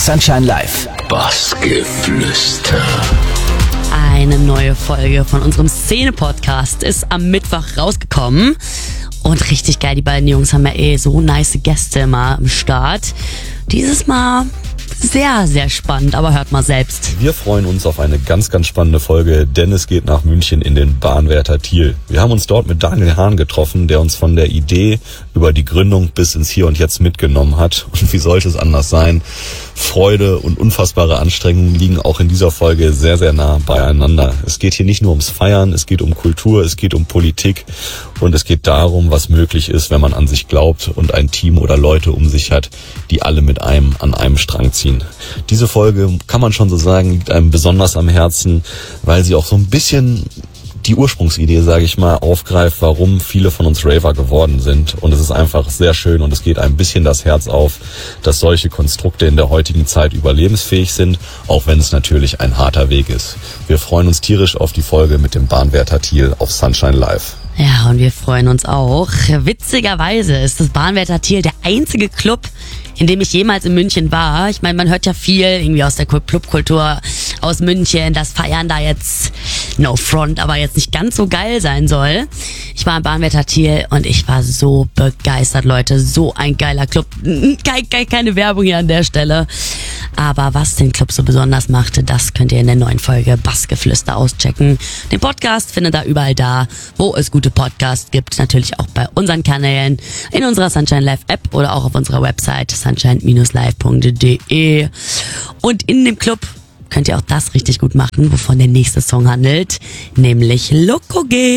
Sunshine Live. Bassgeflüster. Eine neue Folge von unserem Szene-Podcast ist am Mittwoch rausgekommen. Und richtig geil, die beiden Jungs haben ja so nice Gäste immer am Start. Dieses Mal sehr, sehr spannend, aber hört mal selbst. Wir freuen uns auf eine ganz, ganz spannende Folge, denn es geht nach München in den Bahnwärter Thiel. Wir haben uns dort mit Daniel Hahn getroffen, der uns von der Idee über die Gründung bis ins Hier und Jetzt mitgenommen hat. Und wie sollte es anders sein? Freude und unfassbare Anstrengungen liegen auch in dieser Folge sehr, sehr nah beieinander. Es geht hier nicht nur ums Feiern, es geht um Kultur, es geht um Politik und es geht darum, was möglich ist, wenn man an sich glaubt und ein Team oder Leute um sich hat, die alle mit einem an einem Strang ziehen. Diese Folge, kann man schon so sagen, liegt einem besonders am Herzen, weil sie auch so ein bisschen die Ursprungsidee, sage ich mal, aufgreift, warum viele von uns Raver geworden sind. Und es ist einfach sehr schön und es geht ein bisschen das Herz auf, dass solche Konstrukte in der heutigen Zeit überlebensfähig sind, auch wenn es natürlich ein harter Weg ist. Wir freuen uns tierisch auf die Folge mit dem Bahnwärter Thiel auf Sunshine Live. Ja, und wir freuen uns auch. Witzigerweise ist das Bahnwärter Thiel der einzige Club, in dem ich jemals in München war. Ich meine, man hört ja viel irgendwie aus der Clubkultur aus München, dass Feiern da jetzt, no front, aber jetzt nicht ganz so geil sein soll. Ich war im Bahnwärter Thiel und ich war so begeistert, Leute. So ein geiler Club. Keine Werbung hier an der Stelle. Aber was den Club so besonders machte, das könnt ihr in der neuen Folge Bassgeflüster auschecken. Den Podcast findet ihr überall da, wo es gute Podcasts gibt. Natürlich auch bei unseren Kanälen, in unserer Sunshine Live App oder auch auf unserer Website sunshine-live.de. Und in dem Club könnt ihr auch das richtig gut machen, wovon der nächste Song handelt, nämlich Loco G.